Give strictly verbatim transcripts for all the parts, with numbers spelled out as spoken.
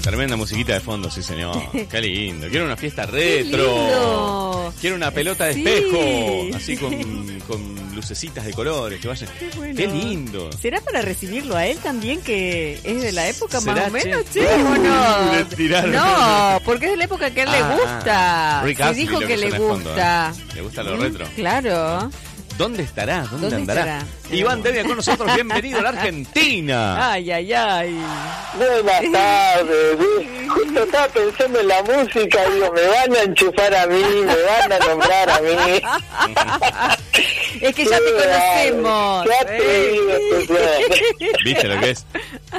Tremenda musiquita de fondo, sí señor. Qué lindo. Quiero una fiesta retro. Quiero una pelota de sí. espejo, así con, con lucecitas de colores que vayan. Qué, bueno. Qué lindo. ¿Será para recibirlo a él también, que es de la época más o menos? Che? Sí, ¿o no? Le tiraron. No, porque es de la época que a él ah, le gusta. Rick sí, dijo que, que le gusta. Fondo, ¿eh? ¿Le gusta lo mm, retro? Claro. ¿Dónde estará? ¿Dónde, ¿Dónde andará? Estará? Iván Devia con nosotros, bienvenido a la Argentina. Ay, ay, ay. Buenas tardes. Justo estaba pensando en la música, digo, me van a enchufar a mí, me van a nombrar a mí. Es que ya te conocemos. Ya te ¿Eh? ¿Viste lo que es?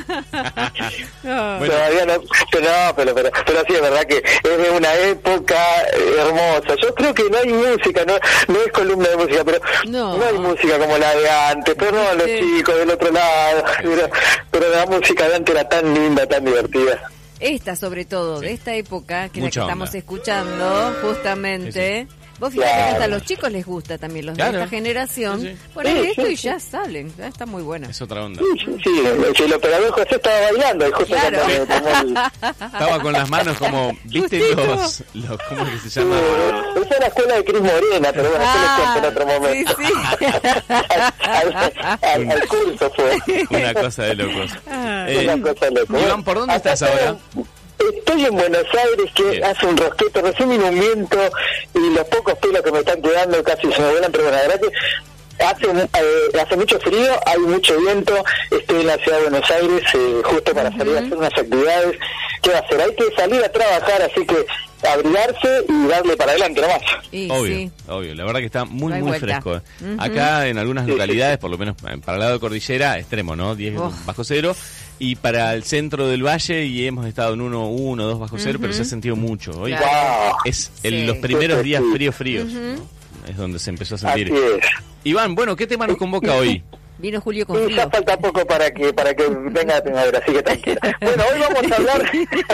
No. Bueno. Todavía no, pero, no pero, pero, pero sí es verdad que es de una época hermosa. Yo creo que no hay música, no, no es columna de música, pero no, no hay música como la de antes, pero no los sí. chicos del otro lado, pero, pero la música de antes era tan linda, tan divertida. Esta sobre todo, sí. de esta época, que es la que onda. estamos escuchando, justamente. Sí, sí. Vos fíjate claro. que hasta a los chicos les gusta también, los claro. de esta generación. Sí, sí. Ponen sí, esto sí, y ya sí. salen, ya está muy buena. Es otra onda. Sí, sí, sí, el operador José estaba bailando y justo claro. cuando me tomó el... Estaba con las manos como, ¿viste los, los, cómo es que se llama? Sí, esa es la escuela de Cris Morena, pero bueno, ah, eso lo cuento en otro momento. Sí, sí. al, al, al, al curso fue. Una cosa de locos. Ah. Eh, Una cosa de locos. Iván, ¿por dónde Hasta estás ahora? Estoy en Buenos Aires, que Bien. hace un rosquete, recién vino un viento y los pocos pelos que me están quedando casi se me vuelan, pero bueno, la verdad que hace, eh, hace mucho frío, hay mucho viento, estoy en la ciudad de Buenos Aires eh, justo para uh-huh. salir a hacer unas actividades. ¿Qué va a hacer? Hay que salir a trabajar, así que abrigarse y darle para adelante nomás. Sí, obvio, sí. obvio, la verdad que está muy, no muy vuelta. fresco. Uh-huh. Acá en algunas localidades, por lo menos para el lado de Cordillera, extremo, ¿no? diez oh. bajo cero. Y para el centro del valle, y hemos estado en uno, uno, dos bajo cero, uh-huh. pero se ha sentido mucho. Hoy claro. es en sí. los primeros días fríos, fríos. Uh-huh. ¿no? Es donde se empezó a sentir. Iván, bueno, ¿qué tema nos convoca hoy? Vino Julio con sí, frío. Ya falta poco para que para que venga la primavera, así que tranquila. Bueno, hoy vamos a hablar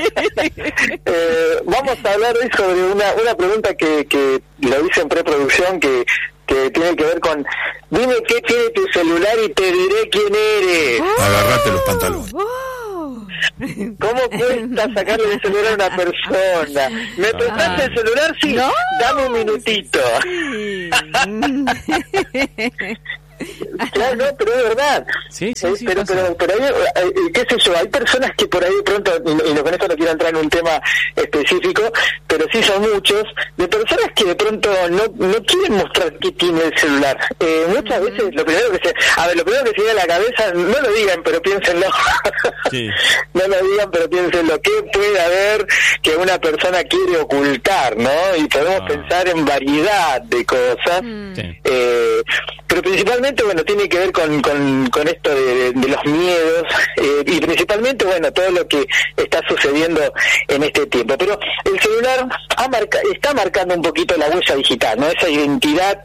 eh, vamos a hablar hoy sobre una una pregunta que, que lo hice en preproducción, que que tiene que ver con dime qué tiene tu celular y te diré quién eres. Oh, Agárrate los pantalones. Oh. ¿Cómo cuesta sacarle el celular a una persona? ¿Me prestaste ah. el celular? Sí. ¿No? Dame un minutito. Sí. Claro, no, pero es verdad. Sí, sí, sí, pero, pero, pero, pero hay, qué sé yo, hay personas que por ahí de pronto, y, y con esto no quiero entrar en un tema específico, pero sí son muchos, de personas que de pronto no no quieren mostrar qué tiene el celular. Eh, muchas uh-huh. veces, lo primero que se, a ver, lo primero que se viene a la cabeza, no lo digan, pero piénsenlo. Sí. No lo digan, pero piénsenlo. ¿Qué puede haber que una persona quiere ocultar, no? Y podemos ah. pensar en variedad de cosas. Uh-huh. Sí. Eh, pero principalmente, bueno, tiene que ver con, con, con esto de, de los miedos eh, y principalmente, bueno, todo lo que está sucediendo en este tiempo. Pero el celular ha marca, está marcando un poquito la huella digital, ¿no? Esa identidad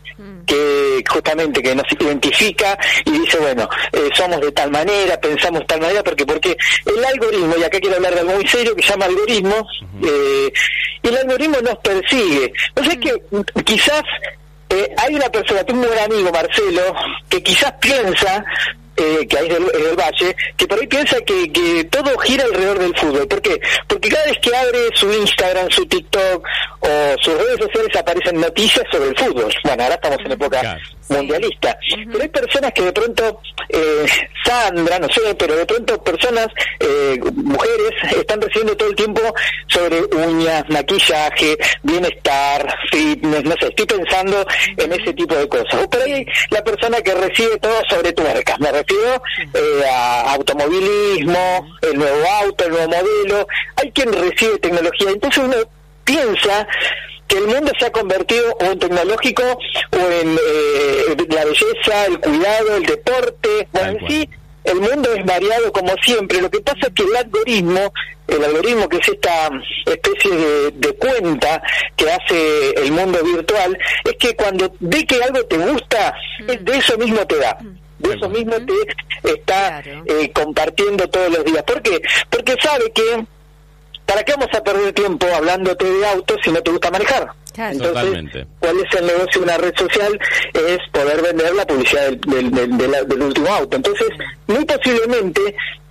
que justamente que nos identifica y dice, bueno, eh, somos de tal manera, pensamos de tal manera, porque porque el algoritmo, y acá quiero hablar de algo muy serio que se llama algoritmo, uh-huh. eh, y el algoritmo nos persigue. No sé, que quizás Eh, hay una persona, un buen amigo, Marcelo, que quizás piensa, eh, que ahí es del, es del Valle, que por ahí piensa que, que todo gira alrededor del fútbol. ¿Por qué? Porque cada vez que abre su Instagram, su TikTok o sus redes sociales aparecen noticias sobre el fútbol. Bueno, ahora estamos en época claro. mundialista. Uh-huh. Pero hay personas que de pronto, eh, Sandra, no sé, pero de pronto personas, eh, mujeres, están recibiendo todo el tiempo sobre uñas, maquillaje, bienestar, fitness, no sé, estoy pensando en ese tipo de cosas. O por ahí la persona que recibe todo sobre tuercas, me refiero eh, a automovilismo, el nuevo auto, el nuevo modelo. Hay quien recibe tecnología, entonces uno piensa que el mundo se ha convertido o en tecnológico o en eh, la belleza, el cuidado, el deporte. Bueno, en sí, el mundo es variado como siempre. Lo que pasa es que el algoritmo, el algoritmo que es esta especie de, de cuenta que hace el mundo virtual, es que cuando ve que algo te gusta, mm. de eso mismo te da. De eso mismo te está claro. eh, compartiendo todos los días. ¿Por qué? Porque sabe que ¿para qué vamos a perder tiempo hablándote de autos si no te gusta manejar? Claro. Entonces, totalmente. ¿cuál es el negocio de una red social? Es poder vender la publicidad del, del, del, del, del último auto. Entonces, muy posiblemente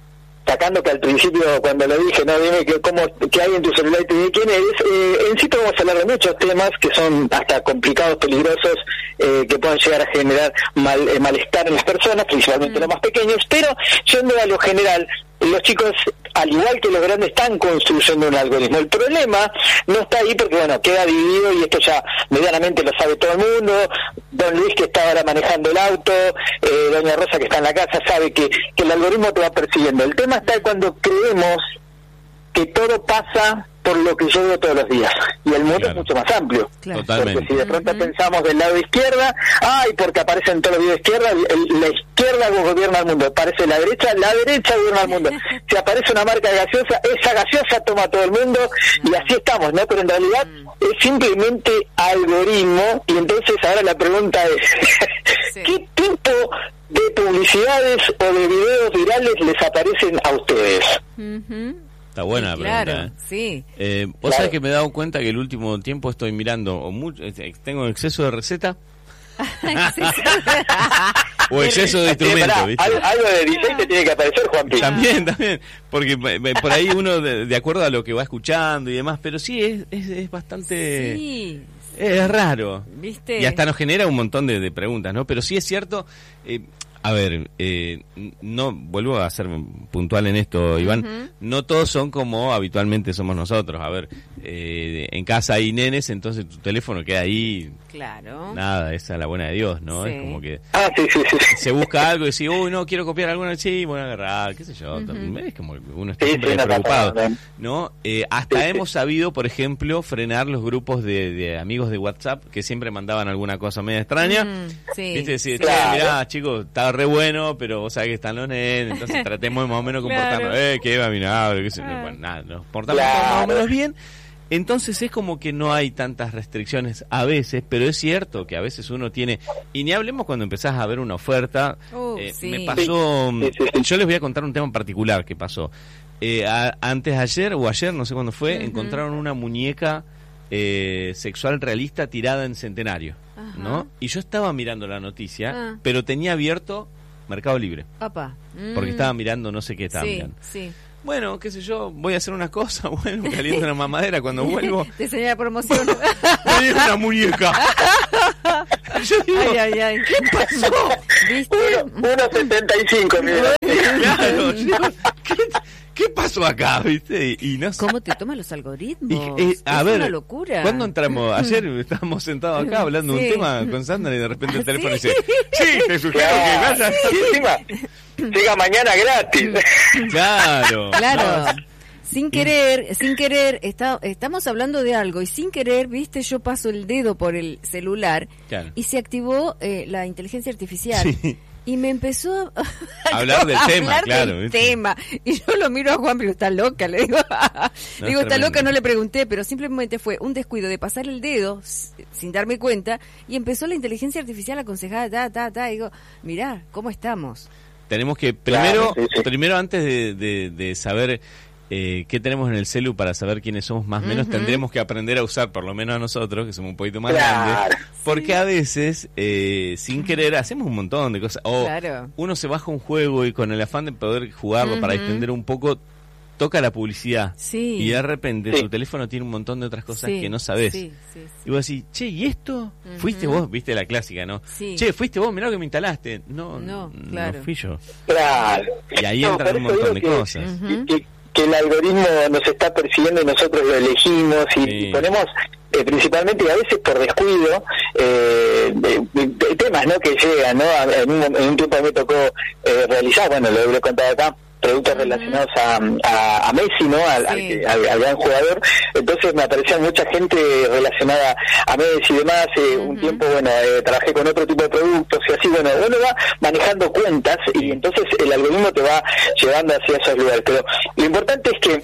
destacando que al principio cuando lo dije, no, dime que, cómo, qué hay en tu celular y te dije quién eres, eh, en sí podemos hablar de muchos temas que son hasta complicados, peligrosos, eh, que pueden llegar a generar mal, eh, malestar en las personas, principalmente mm. los más pequeños, pero yendo a lo general, los chicos, al igual que los grandes, están construyendo un algoritmo. El problema no está ahí porque, bueno, queda dividido y esto ya medianamente lo sabe todo el mundo. Don Luis, que está ahora manejando el auto, eh, doña Rosa, que está en la casa, sabe que, que el algoritmo te va persiguiendo. El tema está cuando creemos que todo pasa por lo que yo veo todos los días, y el mundo claro. es mucho más amplio. Claro. Totalmente. Porque si de pronto uh-huh. pensamos del lado izquierda, ay, porque aparecen todos los videos de izquierda, el, la izquierda gobierna el mundo, aparece la derecha, la derecha gobierna el mundo. Si aparece una marca de gaseosa, esa gaseosa toma todo el mundo, y así estamos, ¿no? Pero en realidad es simplemente algoritmo, y entonces ahora la pregunta es, sí. ¿qué tipo de publicidades o de videos virales les aparecen a ustedes? Uh-huh. Está buena la pregunta. Claro, ¿eh? sí. Eh, Vos claro. sabés que me he dado cuenta que el último tiempo estoy mirando, o mucho, tengo exceso de receta. O exceso de instrumentos, ¿viste? Algo de D J te tiene que aparecer, Juanpi. También, también. Porque por ahí uno, de, de acuerdo a lo que va escuchando y demás, pero sí, es, es, es bastante... Sí. Es raro. ¿Viste? Y hasta nos genera un montón de, de preguntas, ¿no? Pero sí es cierto... Eh, A ver, eh, no vuelvo a ser puntual en esto, Iván. Uh-huh. No todos son como habitualmente somos nosotros. A ver, eh, en casa hay nenes, entonces tu teléfono queda ahí. Claro. Nada, esa es la buena de Dios, ¿no? Sí. Es como que ah, sí, sí, sí. se busca algo y decís, uy, no, quiero copiar alguna, sí, bueno, agarrar, qué sé yo. Uh-huh. Es como que uno está sí, siempre sí, preocupado, no, no, no. ¿no? Eh, hasta sí, hemos sí. sabido, por ejemplo, frenar los grupos de, de amigos de WhatsApp que siempre mandaban alguna cosa media extraña. Uh-huh. Sí. ¿Viste? Decir, sí. Claro. Mirá, chicos, está re bueno, pero pero vos sabés que están los nenes, entonces tratemos de más o menos comportarnos, claro. eh, que va a mirar, qué sé yo, bueno, nada, nos portamos claro. más o menos bien. Entonces es como que no hay tantas restricciones a veces, pero es cierto que a veces uno tiene, y ni hablemos cuando empezás a ver una oferta, uh, eh, sí. me pasó, sí, sí, sí. yo les voy a contar un tema en particular que pasó. Eh, a, antes de ayer, o ayer, no sé cuándo fue, uh-huh. encontraron una muñeca eh, sexual realista tirada en Centenario, uh-huh. ¿no? Y yo estaba mirando la noticia, uh. pero tenía abierto Mercado Libre. Opa. Mm. Porque estaba mirando, no sé qué estaba sí, mirando. Sí. Bueno, qué sé yo, voy a hacer una cosa, bueno, caliento una mamadera, cuando vuelvo... Te enseñé la promoción. Me dio una muñeca. Yo digo, ay, ay, ay. ¿Qué pasó? ¿Viste? uno setenta y cinco, mira. Claro, yo, ¿qué, ¿qué pasó acá, viste? Y, y no sé. ¿Cómo te toman los algoritmos? Y, eh, a es ver, una locura. ¿Cuándo entramos? Ayer estábamos sentados acá hablando de sí. un tema con Sandra y de repente el teléfono ¿Sí? dice, sí, te sugiero que vayas. Y encima, llega mañana gratis. Claro. Claro. No. Sin querer, sin querer, está, estamos hablando de algo y sin querer, viste, yo paso el dedo por el celular claro. y se activó eh, la inteligencia artificial. Sí. Y me empezó a, a hablar del a tema, hablar claro. Del tema. Y yo lo miro a Juan, pero está loca, le digo. No, digo, está tremendo. loca, no le pregunté, pero simplemente fue un descuido de pasar el dedo sin darme cuenta y empezó la inteligencia artificial a aconsejar, ta, ta, ta. Y digo, mirá, ¿cómo estamos? Tenemos que, primero, claro, sí, sí. primero antes de, de, de saber... Eh, qué tenemos en el celu para saber quiénes somos más o menos, uh-huh. tendremos que aprender a usar, por lo menos a nosotros, que somos un poquito más claro. grandes, porque sí. a veces, eh, sin querer, hacemos un montón de cosas. O claro. uno se baja un juego y con el afán de poder jugarlo uh-huh. para extender un poco, toca la publicidad. Sí. Y de repente sí. tu teléfono tiene un montón de otras cosas sí. que no sabes. Sí, sí, sí. Y vos decís, che, ¿y esto? Uh-huh. ¿Fuiste vos? Viste la clásica, ¿no? Sí. Che, ¿fuiste vos? Mirá lo que me instalaste. No, no, no, claro. no fui yo. Claro. Y ahí no, entran un montón de que, cosas. Uh-huh. que, que el algoritmo nos está persiguiendo y nosotros lo elegimos y, sí. y ponemos eh, principalmente y a veces por descuido eh, de, de, de temas no que llegan, ¿no? En un, en un tiempo me tocó eh, realizar, bueno, lo he contado acá, productos uh-huh. relacionados a, a, a Messi, ¿no? Al, sí. al, al, al gran jugador. Entonces me aparecía mucha gente relacionada a Messi y demás. Eh, uh-huh. Un tiempo, bueno, eh, trabajé con otro tipo de productos y así, bueno, uno va manejando cuentas y entonces el algoritmo te va llevando hacia esos lugares. Pero lo importante es que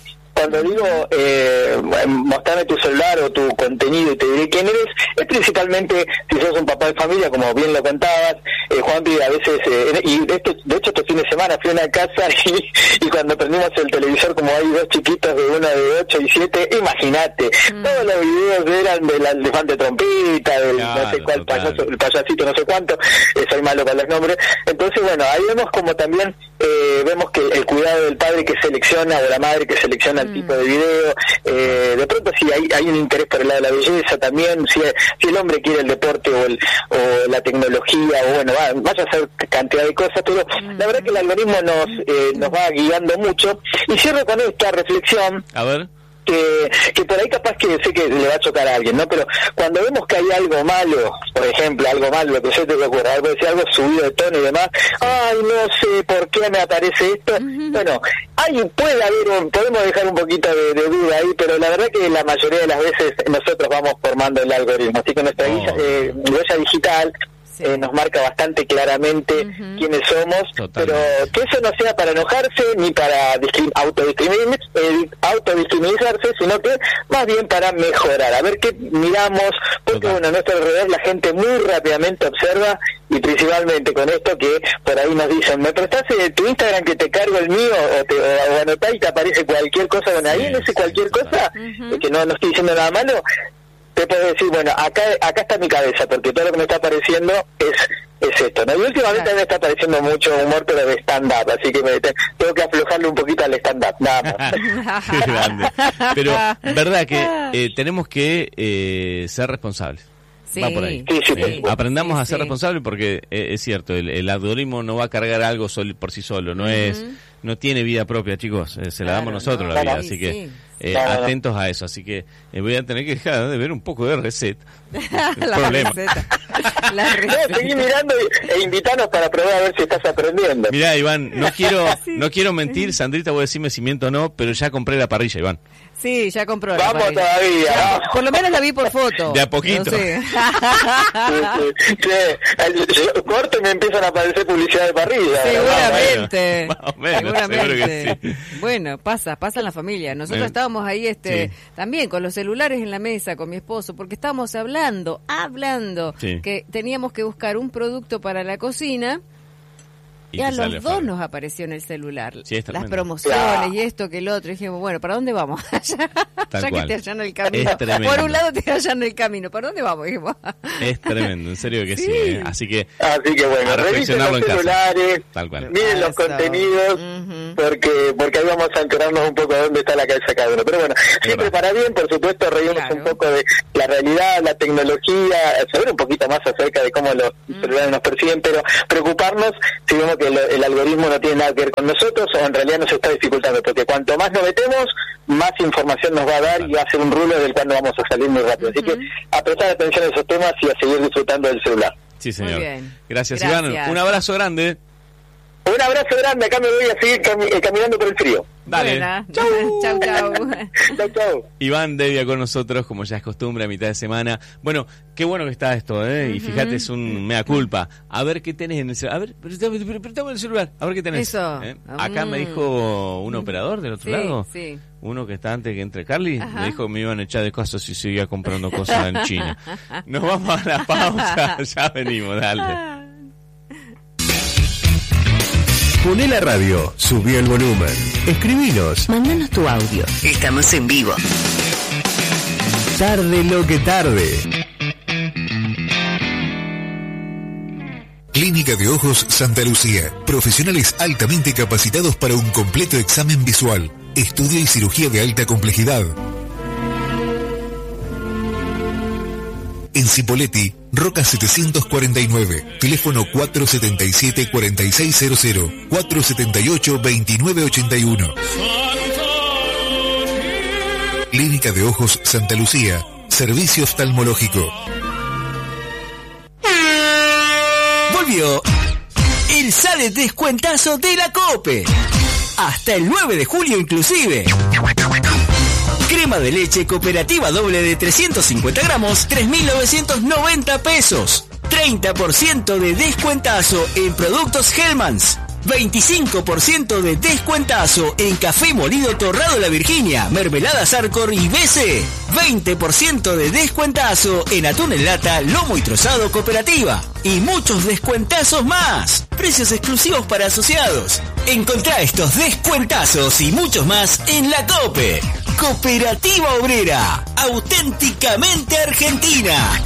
cuando digo eh, mostrame tu celular o tu contenido y te diré quién eres, es principalmente si sos un papá de familia, como bien lo contabas, eh, Juanpi, a veces, eh, y de, esto, de hecho este fin de semana fui a una casa y, y cuando prendimos el televisor, como hay dos chiquitos de uno de ocho y siete, imagínate, mm. todos los videos eran del elefante trompita, del claro, no sé cuál payaso, el payasito no sé cuánto, eh, soy malo con los nombres, entonces bueno, ahí vemos como también eh, vemos que el cuidado del padre que selecciona o la madre que selecciona mm. el tipo de video, eh, de pronto si hay, hay un interés por el lado de la belleza también, si, si el hombre quiere el deporte o, el, o la tecnología, o bueno, va, vaya a hacer cantidad de cosas, pero mm. la verdad que el algoritmo nos, eh, nos va guiando mucho. Y cierro con esta reflexión. A ver. Que, que por ahí capaz que sé que le va a chocar a alguien, ¿no? Pero cuando vemos que hay algo malo, por ejemplo, algo malo, lo que se te ocurra, algo, decir, algo subido de tono y demás, ay, no sé por qué me aparece esto. Uh-huh. Bueno, hay, puede haber, un, podemos dejar un poquito de, de duda ahí, pero la verdad que la mayoría de las veces nosotros vamos formando el algoritmo, así que nuestra oh. huella, eh, huella digital Sí. Eh, nos marca bastante claramente uh-huh. quiénes somos, Totalmente. Pero que eso no sea para enojarse ni para discrim- autodiscrimin- eh, autodiscriminarse, sino que más bien para mejorar, a ver qué miramos, porque Total. Bueno, a nuestro alrededor la gente muy rápidamente observa, y principalmente con esto que por ahí nos dicen, ¿me prestás eh, tu Instagram que te cargo el mío? O, te, o, o anotá y te aparece cualquier cosa, bueno, ahí sí, en ese cualquier sí, cosa, uh-huh. que no, no estoy diciendo nada malo, te puedes decir, bueno, acá acá está mi cabeza, porque todo lo que me está apareciendo es es esto, ¿no? Y últimamente claro. me está apareciendo mucho humor, pero de stand-up, así que me te, tengo que aflojarle un poquito al stand-up, nada más. Qué grande. Pero, verdad que eh, tenemos que eh, ser responsables. Sí. Va por ahí. Sí, sí, eh, aprendamos sí, a ser sí. responsables, porque eh, es cierto, el, el algoritmo no va a cargar algo sol, por sí solo, no uh-huh. es no tiene vida propia, chicos, eh, se la claro, damos nosotros no, la vida, sí, así que sí. eh, claro, atentos no. a eso, así que eh, voy a tener que dejar de ver un poco de receta. la problema. receta. La receta. Seguí mirando e invítanos para probar a ver si estás aprendiendo. Mirá, Iván, no quiero sí. no quiero mentir, Sandrita, voy a decirme si miento o no, pero ya compré la parrilla, Iván. Sí, ya compró la Vamos parrilla. todavía. Ya, vamos. Por lo menos la vi por foto. De a poquito. No sé. sí, sí. Sí, el corte me empiezan a aparecer publicidad de parrilla. Seguramente. Más o menos, Seguramente. Seguro que sí. Bueno, pasa, pasa en la familia. Nosotros eh, estábamos ahí este sí. también con los celulares en la mesa con mi esposo, porque estábamos hablando, hablando, sí. que teníamos que buscar un producto para la cocina. Y, y a los dos fuera. Nos apareció en el celular sí, las promociones claro. y esto que el otro. Y dijimos, bueno, ¿para dónde vamos? ya ya que te allanan el camino. Por un lado te allanan el camino. ¿Para dónde vamos? Dijimos. Es tremendo, en serio que sí. sí ¿eh? Así que, Así que bueno, revisen los celulares, Tal cual. miren los contenidos, uh-huh. porque porque ahí vamos a enterarnos un poco de dónde está la cabeza cada uno. Pero bueno, es siempre verdad. Para bien, por supuesto, reímos claro. un poco de la realidad, la tecnología, saber un poquito más acerca de cómo los uh-huh. celulares nos persiguen, pero preocuparnos si vemos que el, el algoritmo no tiene nada que ver con nosotros o en realidad nos está dificultando, porque cuanto más nos metemos, más información nos va a dar y va a ser un rulo del cual no vamos a salir muy rápido. Uh-huh. Así que a prestar atención a esos temas y a seguir disfrutando del celular. Sí, señor. Gracias, Gracias, Iván. Un abrazo grande. Un abrazo grande, acá me voy a seguir cam- caminando por el frío. Dale. Chau. Chau, chau. Chau, chau. Iván Devia con nosotros, como ya es costumbre, a mitad de semana. Bueno, qué bueno que está esto, ¿eh? Uh-huh. Y fíjate, es un mea culpa. A ver qué tenés en el celular. A ver, préstame el celular. A ver qué tenés. Eso. ¿Eh? Acá mm. me dijo un operador del otro sí, lado. Sí. Uno que está antes que entre Carly. Ajá. Me dijo que me iban a echar de cosas si seguía comprando cosas en China. Nos vamos a la pausa. Ya venimos, dale. Poné la radio, subí el volumen, escribinos, mándanos tu audio, estamos en vivo. Tarde lo que tarde. Clínica de Ojos Santa Lucía. Profesionales altamente capacitados para un completo examen visual, estudio y cirugía de alta complejidad. En Cipolletti, Roca setecientos cuarenta y nueve, teléfono cuatro siete siete, cuatro seis cero cero, cuatro siete ocho, dos nueve ocho uno. Clínica de Ojos Santa Lucía, servicio oftalmológico. Volvió el Sale Descuentazo de la COPE. Hasta el nueve de julio inclusive. Crema de leche cooperativa doble de trescientos cincuenta gramos, tres mil novecientos noventa pesos. treinta por ciento de descuentazo en productos Hellmann's. veinticinco por ciento de descuentazo en café molido Torrado La Virginia, mermeladas Arcor y B C. veinte por ciento de descuentazo en atún en lata, lomo y trozado Cooperativa. Y muchos descuentazos más. Precios exclusivos para asociados. Encontrá estos descuentazos y muchos más en La Cope. Cooperativa Obrera, auténticamente argentina.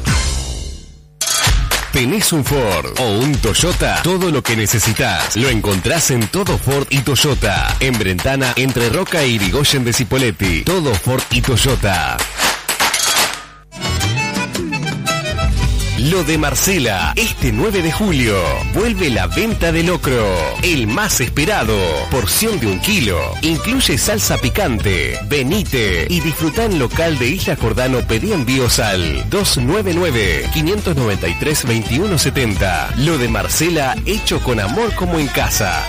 ¿Tenés un Ford o un Toyota? Todo lo que necesitas lo encontrás en Todo Ford y Toyota. En Brentana, entre Roca y Irigoyen de Cipolletti. Todo Ford y Toyota. Lo de Marcela, este nueve de julio, vuelve la venta de locro, el más esperado, porción de un kilo, incluye salsa picante, venite y disfruta en local de Isla Jordano, pedí envíos al dos nueve nueve, cinco nueve tres, dos uno siete cero. Lo de Marcela, hecho con amor como en casa.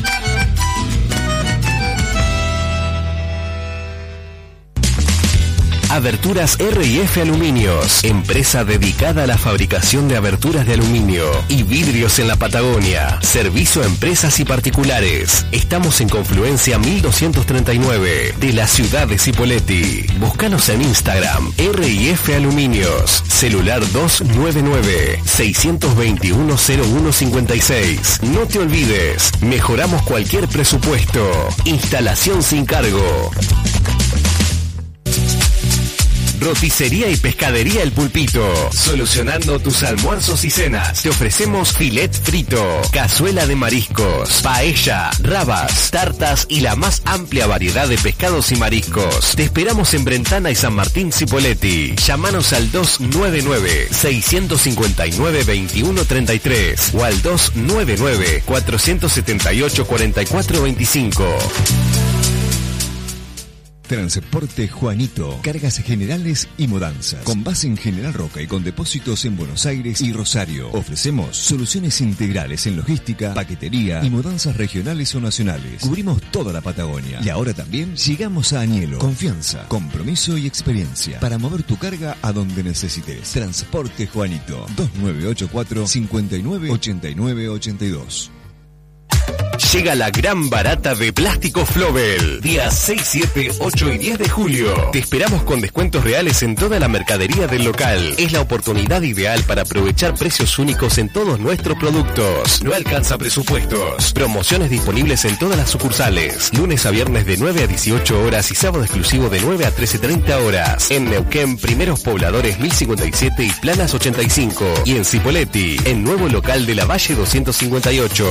Aberturas R y F Aluminios, empresa dedicada a la fabricación de aberturas de aluminio y vidrios en la Patagonia. Servicio a empresas y particulares. Estamos en Confluencia mil doscientos treinta y nueve de la ciudad de Cipolletti. Búscanos en Instagram, R y F Aluminios. Celular dos nueve nueve, seis dos uno, cero uno cinco seis. No te olvides, mejoramos cualquier presupuesto. Instalación sin cargo. Roticería y Pescadería El Pulpito. Solucionando tus almuerzos y cenas. Te ofrecemos filet frito, cazuela de mariscos, paella, rabas, tartas y la más amplia variedad de pescados y mariscos. Te esperamos en Brentana y San Martín Cipolletti. Llámanos al dos nueve nueve, seis cinco nueve, dos uno tres tres o al dos nueve nueve, cuatro siete ocho, cuatro cuatro dos cinco. Transporte Juanito, cargas generales y mudanzas. Con base en General Roca y con depósitos en Buenos Aires y Rosario. Ofrecemos soluciones integrales en logística, paquetería y mudanzas regionales o nacionales. Cubrimos toda la Patagonia. Y ahora también llegamos a Añelo. Confianza, compromiso y experiencia para mover tu carga a donde necesites. Transporte Juanito, dos nueve ocho cuatro, cinco nueve, ocho nueve ocho dos. Llega la gran barata de Plástico Flobel. Días seis, siete, ocho y diez de julio. Te esperamos con descuentos reales en toda la mercadería del local. Es la oportunidad ideal para aprovechar precios únicos en todos nuestros productos. No alcanza presupuestos. Promociones disponibles en todas las sucursales. Lunes a viernes de nueve a dieciocho horas y sábado exclusivo de nueve a trece treinta horas. En Neuquén, Primeros Pobladores mil cincuenta y siete y Planas ochenta y cinco. Y en Cipolletti, el nuevo local de la Valle doscientos cincuenta y ocho.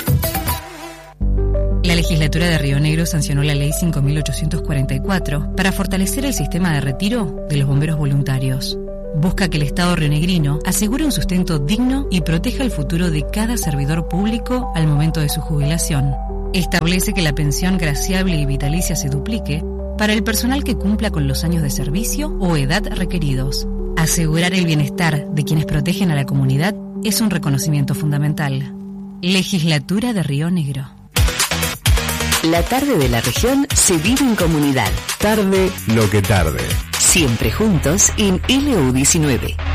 La legislatura de Río Negro sancionó la ley cinco mil ochocientos cuarenta y cuatro para fortalecer el sistema de retiro de los bomberos voluntarios. Busca que el Estado rionegrino asegure un sustento digno y proteja el futuro de cada servidor público al momento de su jubilación. Establece que la pensión graciable y vitalicia se duplique para el personal que cumpla con los años de servicio o edad requeridos. Asegurar el bienestar de quienes protegen a la comunidad es un reconocimiento fundamental. Legislatura de Río Negro. La tarde de la región se vive en comunidad. Tarde lo que tarde. Siempre juntos en L U diecinueve.